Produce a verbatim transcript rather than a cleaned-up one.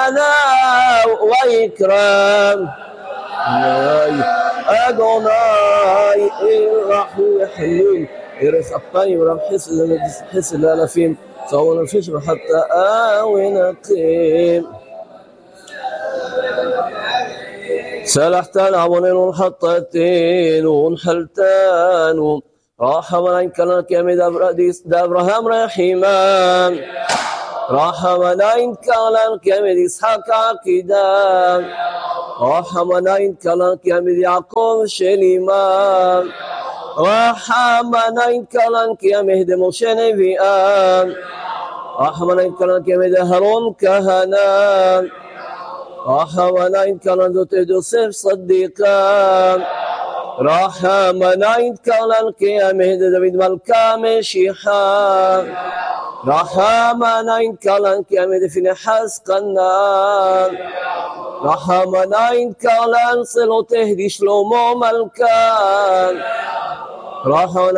ثناء وإكرام أدوناي الرحيم الحليم يرث الطيب ولم حسن حسن لا فيم صون الفشر حتى آوي نقيم سلحتان عبنين حطتين ونحلتان رحم عليك لك يا مدابرديس دابرهام رحيمان رحم عليك لك يا مد إسحاق عقيدان رحم عليك لك يا مد يعقوب شليمان رحم عليك لك يا مهد موشى نبيان رحم عليك لك يا مد هارون كهنان رحم عليك لك يوسف صديقان رحم عليك لك يا مهد داود ملكا مشيحان رحم عليك لك يا مهد فينحاس قنان رحم عليك لك صلو تهدي شلومو ملكان رحم